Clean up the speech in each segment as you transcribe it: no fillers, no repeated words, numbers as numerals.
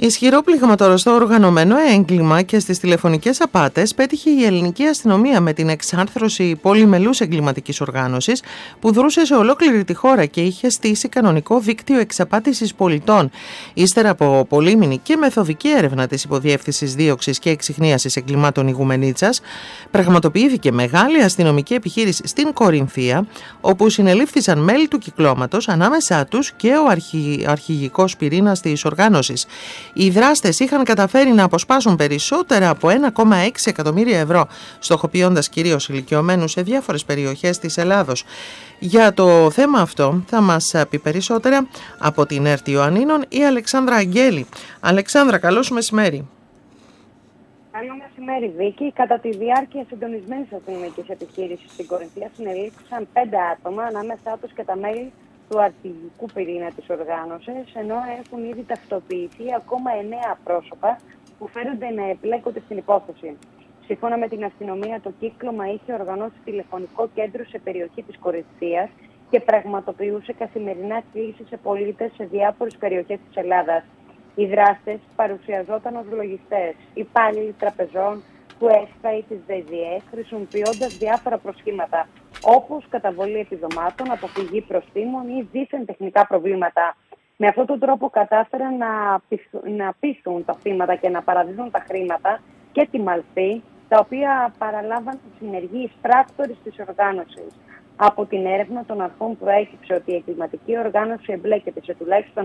Ισχυρό πληγματορό στο οργανωμένο έγκλημα και στις τηλεφωνικές απάτες πέτυχε η ελληνική αστυνομία με την εξάρθρωση πολυμελούς εγκληματικής οργάνωσης που δρούσε σε ολόκληρη τη χώρα και είχε στήσει κανονικό δίκτυο εξαπάτησης πολιτών. Ύστερα από πολύμηνη και μεθοδική έρευνα της Υποδιεύθυνσης Δίωξης και Εξιχνίασης Εγκλημάτων Ιγουμενίτσας, πραγματοποιήθηκε μεγάλη αστυνομική επιχείρηση στην Κορινθία, όπου συνελήφθησαν μέλη του κυκλώματος, ανάμεσά τους και ο αρχηγικός πυρήνας της οργάνωσης. Οι δράστες είχαν καταφέρει να αποσπάσουν περισσότερα από 1,6 εκατομμύρια ευρώ, στοχοποιώντας κυρίως ηλικιωμένους σε διάφορες περιοχές της Ελλάδος. Για το θέμα αυτό θα μας πει περισσότερα από την ΕΡΤ Ιωαννίνων η Αλεξάνδρα Αγγέλη. Αλεξάνδρα, καλώς μεσημέρι. Καλό μεσημέρι, Βίκη. Κατά τη διάρκεια συντονισμένης αστυνομικής επιχείρησης στην Κορινθία συνελήφθησαν 5 άτομα, ανάμεσά τους και τα μέλη του αρχηγικού πυρήνα της οργάνωσης, ενώ έχουν ήδη ταυτοποιηθεί ακόμα 9 πρόσωπα που φέρονται να εμπλέκονται στην υπόθεση. Σύμφωνα με την αστυνομία, το κύκλωμα είχε οργανώσει τηλεφωνικό κέντρο σε περιοχή της Κορινθίας και πραγματοποιούσε καθημερινά κλήσεις σε πολίτες σε διάφορες περιοχές της Ελλάδας. Οι δράστες παρουσιαζόταν ως λογιστές, υπάλληλοι τραπεζών, του ΕΣΠΑ ή της ΔΕΔΙΕ, χρησιμοποιώντας διάφορα προσχήματα, όπως καταβολή επιδομάτων, αποφυγή προστίμων ή δίθεν τεχνικά προβλήματα. Με αυτόν τον τρόπο κατάφεραν να πείσουν τα θύματα και να παραδίδουν τα χρήματα και τη μαλφή, τα οποία παραλάμβαν τις συνεργείς πράκτορες της οργάνωσης. Από την έρευνα των αρχών προέκυψε ότι η εγκληματική οργάνωση εμπλέκεται σε τουλάχιστον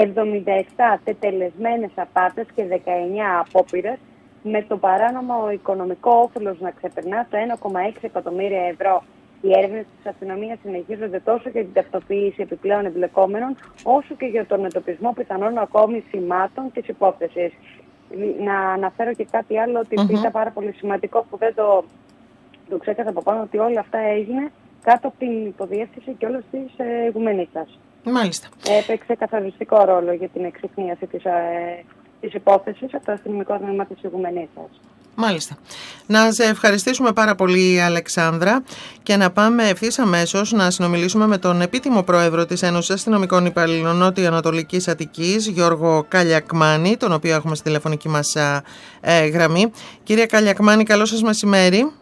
77 τετελεσμένες απάτες και 19 απόπειρες, με το παράνομο οικονομικό όφελος να ξεπερνά το 1,6 εκατομμύρια ευρώ. Οι έρευνες της αστυνομίας συνεχίζονται τόσο για την ταυτοποίηση επιπλέον εμπλεκόμενων, όσο και για τον εντοπισμό πιθανών ακόμη σημάτων της υπόθεσης. Να αναφέρω και κάτι άλλο, ότι ήταν πάρα πολύ σημαντικό που δεν το ξέχασα από πάνω, ότι όλα αυτά έγινε κάτω από την υποδιεύθυνση και όλες τις Ιγουμενίτσας. Μάλιστα. Έπαιξε καθοριστικό ρόλο για την εξυχνίαση της υπόθεσης από το αστυνομικό τμήμα της Ιγουμενίτσας. Μάλιστα. Να σε ευχαριστήσουμε πάρα πολύ, Αλεξάνδρα, και να πάμε ευθύς αμέσως να συνομιλήσουμε με τον επίτιμο πρόεδρο της Ένωσης Αστυνομικών Υπαλλήλων Νότιο-Ανατολικής Αττικής, Γιώργο Καλιακμάνη, τον οποίο έχουμε στη τηλεφωνική μας γραμμή. Κύριε Καλιακμάνη, καλό σας μεσημέρι.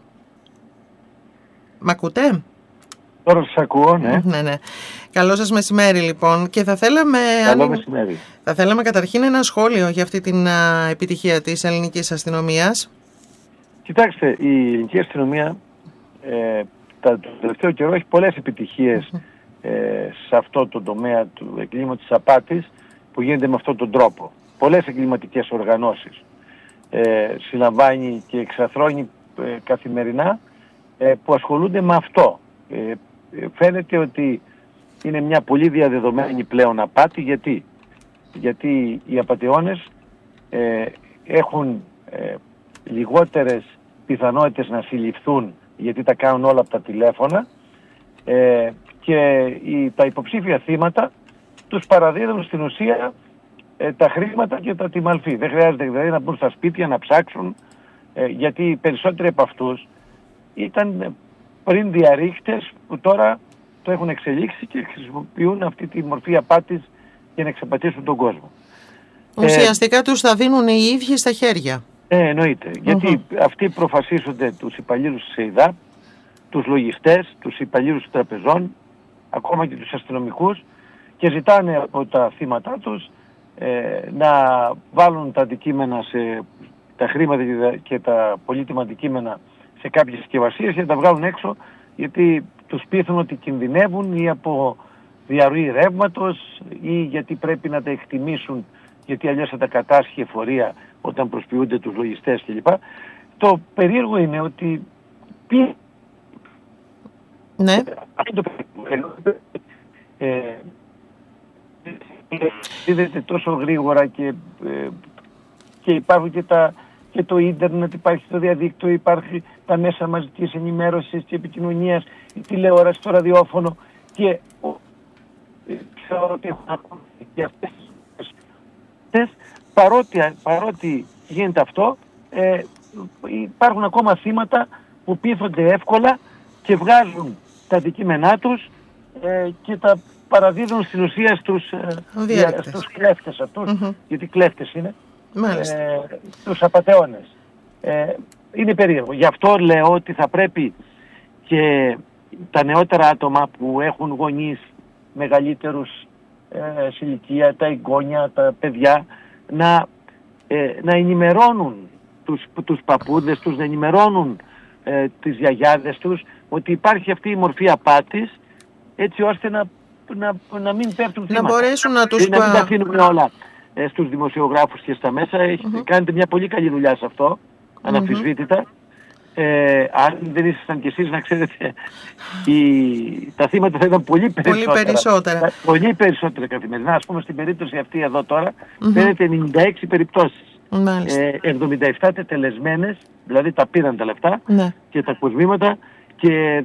Μ' ακούτε? Τώρα σας ακούω, ναι. Ναι. Καλό σας μεσημέρι, λοιπόν. Και θα θέλαμε καταρχήν ένα σχόλιο για αυτή την επιτυχία της ελληνικής αστυνομίας. Κοιτάξτε, η ελληνική αστυνομία το τελευταίο καιρό έχει πολλές επιτυχίες σε αυτό το τομέα του εγκλήματος της απάτης που γίνεται με αυτόν τον τρόπο. Πολλές εγκληματικές οργανώσεις συλλαμβάνει και εξαθρώνει καθημερινά που ασχολούνται με αυτό. Φαίνεται ότι είναι μια πολύ διαδεδομένη πλέον απάτη. Γιατί οι απατεώνες έχουν λιγότερες πιθανότητες να συλληφθούν, γιατί τα κάνουν όλα από τα τηλέφωνα, και τα υποψήφια θύματα τους παραδίδουν στην ουσία τα χρήματα και τη μαλφή. Δεν χρειάζεται δηλαδή να μπουν στα σπίτια να ψάξουν, γιατί οι περισσότεροι από αυτούς ήταν πριν διαρρήχτες που τώρα το έχουν εξελίξει και χρησιμοποιούν αυτή τη μορφή απάτης για να εξαπατήσουν τον κόσμο. Ουσιαστικά τους τα δίνουν οι ίδιοι στα χέρια. Εννοείται. Γιατί αυτοί προφασίζονται τους υπαλλήλους της ΕΙΔΑΠ, τους λογιστές, τους υπαλλήλους των τραπεζών, ακόμα και τους αστυνομικούς, και ζητάνε από τα θύματα τους να βάλουν τα αντικείμενα, τα χρήματα και τα πολύτιμα αντικείμενα σε κάποιες συσκευασίες και να τα βγάλουν έξω, γιατί τους πείθουν ότι κινδυνεύουν ή από διαρροή ρεύματος ή γιατί πρέπει να τα εκτιμήσουν, γιατί αλλιώς θα τα κατάσχει η εφορία όταν προσποιούνται τους λογιστές κλπ. Το περίεργο είναι ότι ναι. Δίδεται τόσο γρήγορα και υπάρχουν και το ίντερνετ, υπάρχει το διαδίκτυο, υπάρχει τα μέσα μαζικής ενημέρωσης και επικοινωνίας, η τηλεόραση, το ραδιόφωνο, και ξέρω ότι έχουν ακόμα και αυτές, παρότι γίνεται αυτό, υπάρχουν ακόμα θύματα που πείθονται εύκολα και βγάζουν τα αντικείμενά τους και τα παραδίδουν στην ουσία στους κλέφτες αυτούς, γιατί κλέφτες είναι, τους απατεώνες. Είναι περίεργο. Γι' αυτό λέω ότι θα πρέπει και τα νεότερα άτομα που έχουν γονείς μεγαλύτερους σε ηλικία, τα εγγόνια, τα παιδιά, να ενημερώνουν τους παππούδες τους, να ενημερώνουν τις γιαγιάδες τους ότι υπάρχει αυτή η μορφή απάτης, έτσι ώστε να μην πέφτουν θύματα. Να μπορέσουν να τους να μην τα αφήνουμε όλα στους δημοσιογράφους και στα μέσα. Κάνετε μια πολύ καλή δουλειά σε αυτό, αναμφισβήτητα. Αν δεν ήσασταν κι εσείς, να ξέρετε, τα θύματα θα ήταν πολύ περισσότερα. Πολύ περισσότερα καθημερινά. Ας πούμε στην περίπτωση αυτή εδώ τώρα, φαίνεται 96 περιπτώσεις. 77 τετελεσμένες, δηλαδή τα πήραν τα λεφτά και τα κοσμήματα, και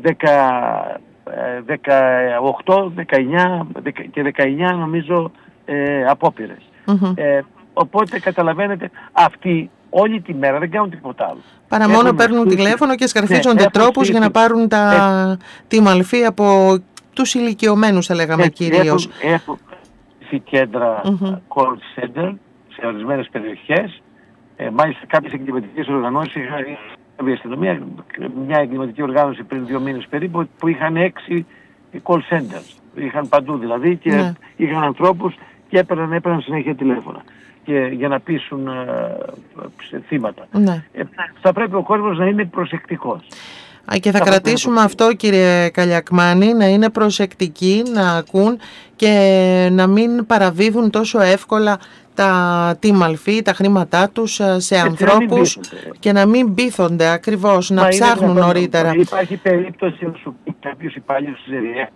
18, 19 και 19 νομίζω απόπειρες. Οπότε καταλαβαίνετε, αυτοί όλη τη μέρα δεν κάνουν τίποτα άλλο. Παρά μόνο παίρνουν τηλέφωνο και σκαρφίζονται τρόπους για να πάρουν τη μαλφή από τους ηλικιωμένους, θα λέγαμε κυρίως. Έχουν κέντρα call center σε ορισμένες περιοχές. Μάλιστα κάποιες εγκληματικές οργανώσεις, η αστυνομία, μια εγκληματική οργάνωση πριν 2 μήνες περίπου, που είχαν 6 call centers. Είχαν παντού δηλαδή και είχαν ανθρώπους και έπαιρναν συνέχεια τηλέφωνα για να πείσουν θύματα. Θα πρέπει ο κόσμος να είναι προσεκτικός. Και θα κρατήσουμε αυτό, κύριε Καλιακμάνη, να είναι προσεκτικοί, να ακούν και να μην παραδίδουν τόσο εύκολα τη μαλφή, τα χρήματά τους σε ανθρώπους και να μην πείθονται ακριβώς, να ψάχνουν νωρίτερα. Υπάρχει περίπτωση να σου πει κάποιος υπάλληλος της ΕΡΙΑ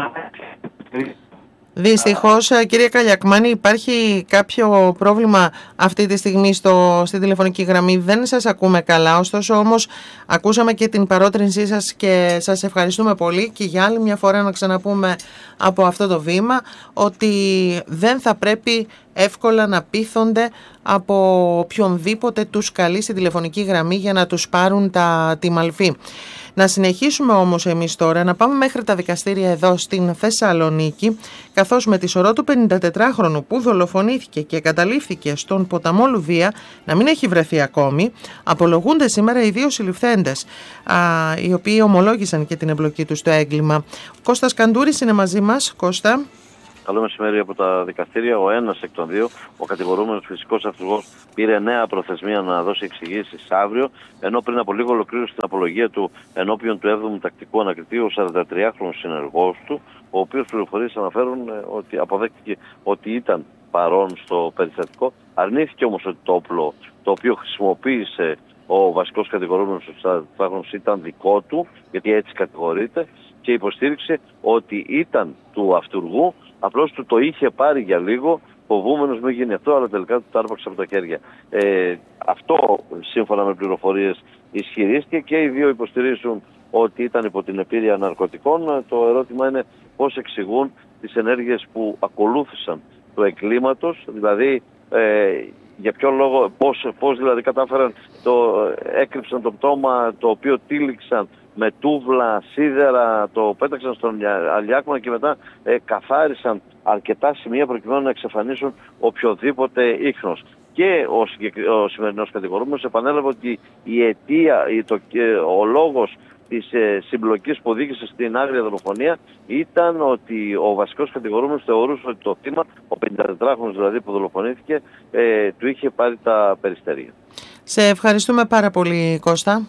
Δυστυχώς, κύριε Καλιακμάνη, υπάρχει κάποιο πρόβλημα αυτή τη στιγμή στη τηλεφωνική γραμμή. Δεν σας ακούμε καλά, ωστόσο όμως ακούσαμε και την παρότρινσή σας και σας ευχαριστούμε πολύ, και για άλλη μια φορά να ξαναπούμε από αυτό το βήμα ότι δεν θα πρέπει εύκολα να πείθονται από οποιονδήποτε τους καλεί στη τηλεφωνική γραμμή για να τους πάρουν τη μαλφή. Να συνεχίσουμε όμως εμείς τώρα, να πάμε μέχρι τα δικαστήρια εδώ στην Θεσσαλονίκη, καθώς με τη σωρό του 54χρονου που δολοφονήθηκε και καταλήφθηκε στον ποταμό Λουδία να μην έχει βρεθεί ακόμη, απολογούνται σήμερα οι 2 συλληφθέντες, οι οποίοι ομολόγησαν και την εμπλοκή τους στο έγκλημα. Κώστας Καντούρης είναι μαζί μας. Κώστα. Καλό μεσημέρι από τα δικαστήρια. Ο ένας εκ των 2, ο κατηγορούμενος φυσικός αυτούργος, πήρε νέα προθεσμία να δώσει εξηγήσεις αύριο, ενώ πριν από λίγο ολοκλήρωσε την απολογία του ενώπιον του 7ου τακτικού ανακριτή, ο 43χρονος συνεργός του, ο οποίος πληροφορίες αναφέρουν ότι αποδέχτηκε ότι ήταν παρόν στο περιστατικό. Αρνήθηκε όμως ότι το όπλο το οποίο χρησιμοποίησε ο βασικός κατηγορούμενος, ο 44χρονος, ήταν δικό του, γιατί έτσι κατηγορείται, και υποστήριξε ότι ήταν του αυτούργου. Απλώς του το είχε πάρει για λίγο, φοβούμενος μην γίνει αυτό, αλλά τελικά του το άρπαξε από τα χέρια. Αυτό, σύμφωνα με πληροφορίες, ισχυρίστηκε, και οι 2 υποστηρίζουν ότι ήταν υπό την επίρρεια ναρκωτικών. Το ερώτημα είναι πώς εξηγούν τις ενέργειες που ακολούθησαν του εγκλήματος, δηλαδή για ποιο λόγο, πώς δηλαδή κατάφεραν, έκρυψαν το πτώμα, το οποίο τύλιξαν με τούβλα, σίδερα, το πέταξαν στον αλιάκμονα και μετά καθάρισαν αρκετά σημεία προκειμένου να εξαφανίσουν οποιοδήποτε ίχνος. Και ο σημερινός κατηγορούμενος επανέλαβε ότι η αιτία, ο λόγος της συμπλοκής που οδήγησε στην άγρια δολοφονία ήταν ότι ο βασικός κατηγορούμενος θεωρούσε ότι το θύμα, ο 54χρονος δηλαδή που δολοφονήθηκε, του είχε πάρει τα περιστέρια. Σε ευχαριστούμε πάρα πολύ, Κώστα.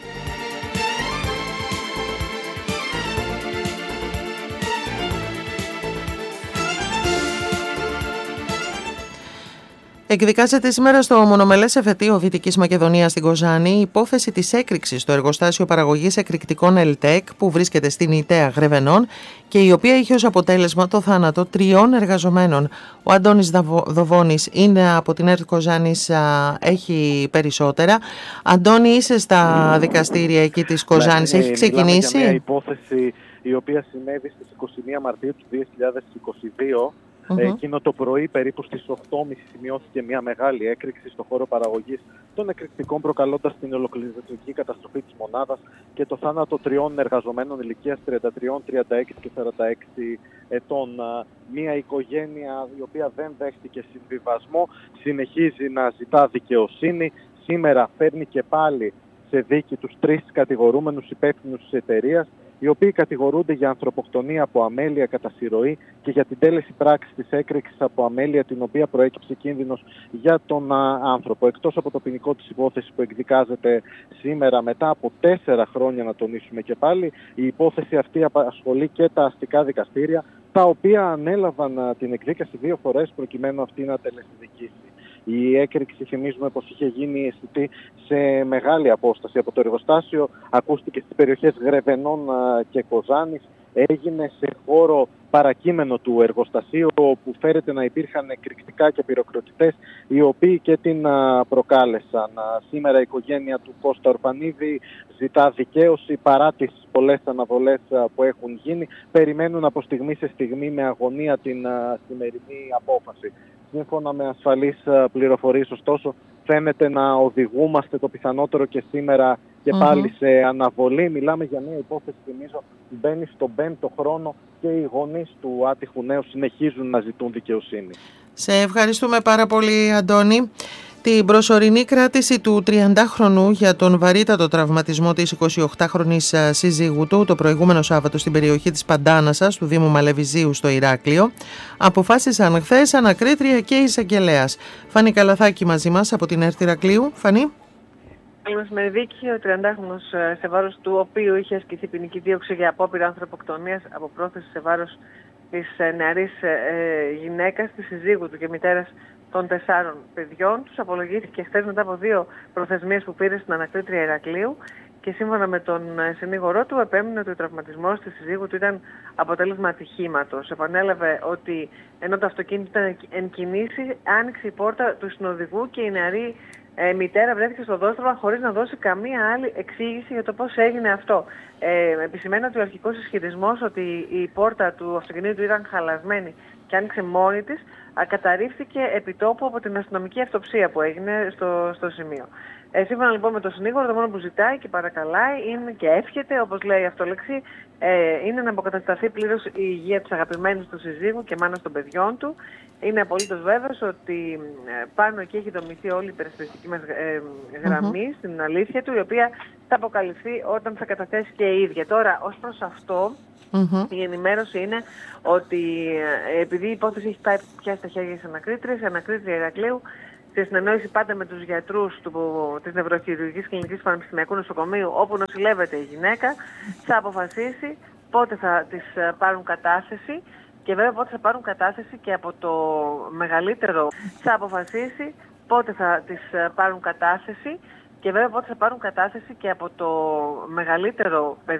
Εκδικάζεται σήμερα στο μονομελές εφετείο Δυτικής Μακεδονίας στην Κοζάνη η υπόθεση της έκρηξης στο εργοστάσιο παραγωγής εκρηκτικών ΕΛΤΕΚ που βρίσκεται στην Ιταία Γρεβενών και η οποία είχε ως αποτέλεσμα το θάνατο 3 εργαζομένων. Ο Αντώνης Δοβώνης είναι από την ΕΡΤ Κοζάνης, έχει περισσότερα. Αντώνη, είσαι στα δικαστήρια εκεί της Κοζάνης, έχει ξεκινήσει? Για μια υπόθεση η οποία συνέβη στις 21 Μαρτίου του 2022 Εκείνο το πρωί, περίπου στις 8.30, σημειώθηκε μια μεγάλη έκρηξη στο χώρο παραγωγής των εκρηκτικών, προκαλώντας την ολοκληρωτική καταστροφή της μονάδας και το θάνατο 3 εργαζομένων ηλικίας 33, 36 και 46 ετών. Μια οικογένεια η οποία δεν δέχτηκε συμβιβασμό, συνεχίζει να ζητά δικαιοσύνη. Σήμερα φέρνει και πάλι σε δίκη τους 3 κατηγορούμενους υπεύθυνους της εταιρείας, οι οποίοι κατηγορούνται για ανθρωποκτονία από αμέλεια κατά συρροή και για την τέλεση πράξης της έκρηξης από αμέλεια, την οποία προέκυψε κίνδυνος για τον άνθρωπο. Εκτός από το ποινικό της υπόθεση που εκδικάζεται σήμερα μετά από 4 χρόνια, να τονίσουμε και πάλι, η υπόθεση αυτή απασχολεί και τα αστικά δικαστήρια, τα οποία ανέλαβαν την εκδίκαση 2 φορές προκειμένου αυτή να τελεσδικήσει. Η έκρηξη, θυμίζουμε πως είχε γίνει αισθητή σε μεγάλη απόσταση από το εργοστάσιο, ακούστηκε στις περιοχές Γρεβενών και Κοζάνης, έγινε σε χώρο παρακείμενο του εργοστασίου, όπου φέρεται να υπήρχαν εκρηκτικά και πυροκροτητές, οι οποίοι και την προκάλεσαν. Σήμερα η οικογένεια του Κώστα Ορφανίδη ζητά δικαίωση παρά τις πολλές αναβολές που έχουν γίνει. Περιμένουν από στιγμή σε στιγμή με αγωνία την σημερινή απόφαση. Σύμφωνα με ασφαλείς πληροφορίες, ωστόσο, φαίνεται να οδηγούμαστε το πιθανότερο και σήμερα και πάλι σε αναβολή. Μιλάμε για μια υπόθεση, θυμίζω, μπαίνει στον 5ο χρόνο και οι γονείς του άτυχου νέου συνεχίζουν να ζητούν δικαιοσύνη. Σε ευχαριστούμε πάρα πολύ, Αντώνη. Την προσωρινή κράτηση του 30χρονου για τον βαρύτατο τραυματισμό της 28χρονης σύζυγου του το προηγούμενο Σάββατο στην περιοχή της Παντάνασας του Δήμου Μαλεβιζίου στο Ηράκλειο αποφάσισαν χθες ανακρίτρια και εισαγγελέας. Φανή Καλαθάκη μαζί μας από την ΕΡΤ Ηρακλείου. Φανή. Με δίκη, ο 30χρονος, σε βάρος του οποίου είχε ασκηθεί ποινική δίωξη για απόπειρα ανθρωποκτονίας από πρόθεση σε βάρος της νεαρής γυναίκας, της συζύγου του και μητέρας των 4 παιδιών, τους απολογήθηκε χθες μετά από 2 προθεσμίες που πήρε στην ανακρίτρια Ηρακλείου και σύμφωνα με τον συνήγορό του επέμεινε ότι ο τραυματισμός της συζύγου του ήταν αποτέλεσμα ατυχήματος. Επανέλαβε ότι ενώ το αυτοκίνητο ήταν εν κινήσει, άνοιξε η πόρτα του συνοδηγού και η νεαρή μητέρα βρέθηκε στο δόστρωμα χωρίς να δώσει καμία άλλη εξήγηση για το πώς έγινε αυτό. Επισημαίνει ότι ο αρχικός ισχυρισμός ότι η πόρτα του αυτοκινήτου ήταν χαλασμένη και άνοιξε μόνη της, καταρρίφθηκε επιτόπου από την αστυνομική αυτοψία που έγινε στο σημείο. Σύμφωνα λοιπόν με τον συνήγορο, το μόνο που ζητάει και παρακαλάει είναι και εύχεται, όπως λέει η αυτολεξή, είναι να αποκατασταθεί πλήρως η υγεία της αγαπημένης του συζύγου και μάνας των παιδιών του. Είναι απολύτως βέβαιος ότι πάνω εκεί έχει δομηθεί όλη η υπερασπιστική μας γραμμή στην αλήθεια του, η οποία θα αποκαλυφθεί όταν θα καταθέσει και η ίδια. Τώρα, ως προς αυτό, η ενημέρωση είναι ότι επειδή η υπόθεση έχει πάει πια στα χέρια της ανακρίτριας, η ανακρίτρια Ηρακλείου, σε συνεννόηση πάντα με τους γιατρούς της νευροχειρουργικής κλινικής του Πανεπιστημιακού Νοσοκομείου, όπου νοσηλεύεται η γυναίκα, θα αποφασίσει πότε θα της πάρουν κατάθεση και βέβαια πότε θα πάρουν κατάθεση και από το μεγαλύτερο θα αποφασίσει πότε θα της πάρουν κατάθεση και βέβαια πότε θα πάρουν κατάθεση και από το μεγαλύτερο παιδί